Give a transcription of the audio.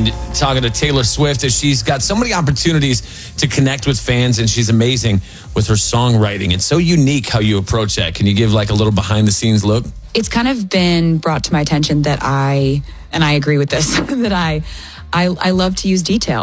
and talking to Taylor Swift as she's got so many opportunities to connect with fans, and she's amazing with her songwriting. It's so unique how you approach that. Can you give like a little behind the scenes look? It's kind of been brought to my attention that and I agree with this, that I love to use detail.